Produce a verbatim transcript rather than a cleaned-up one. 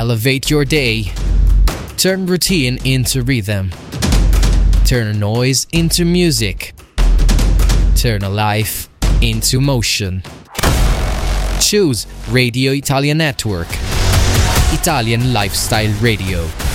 Elevate your day. Turn routine into rhythm. Turn noise into music. Turn a life into motion. Choose Radio Italia Network. Italian Lifestyle Radio.